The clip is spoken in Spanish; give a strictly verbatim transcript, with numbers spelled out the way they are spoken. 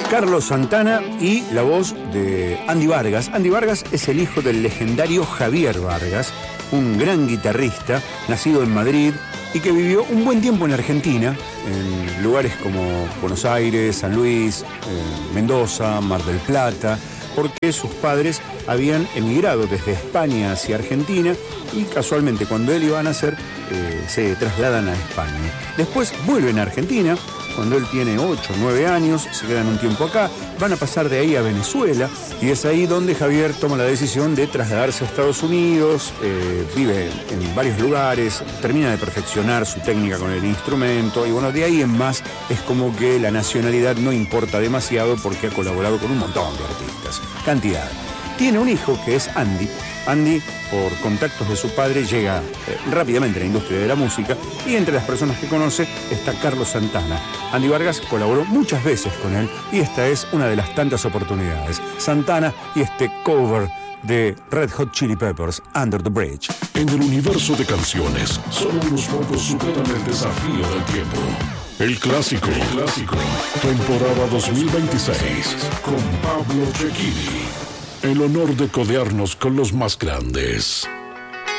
Carlos Santana y la voz de Andy Vargas. Andy Vargas es el hijo del legendario Javier Vargas, un gran guitarrista, nacido en Madrid y que vivió un buen tiempo en Argentina, en lugares como Buenos Aires, San Luis, eh, Mendoza, Mar del Plata, porque sus padres habían emigrado desde España hacia Argentina y casualmente cuando él iba a nacer eh, se trasladan a España. Después vuelven a Argentina. Cuando él tiene ocho o nueve años, se quedan un tiempo acá, van a pasar de ahí a Venezuela y es ahí donde Javier toma la decisión de trasladarse a Estados Unidos, eh, vive en varios lugares, termina de perfeccionar su técnica con el instrumento y bueno, de ahí en más es como que la nacionalidad no importa demasiado porque ha colaborado con un montón de artistas, cantidad. Tiene un hijo que es Andy. Andy, por contactos de su padre, llega eh, rápidamente a la industria de la música y entre las personas que conoce está Carlos Santana. Andy Vargas colaboró muchas veces con él y esta es una de las tantas oportunidades. Santana y este cover de Red Hot Chili Peppers, Under the Bridge. En el universo de canciones, solo unos pocos superan el desafío del tiempo. El clásico, el clásico, temporada dos mil veintiséis, con Pablo Cecchini. El honor de codearnos con los más grandes.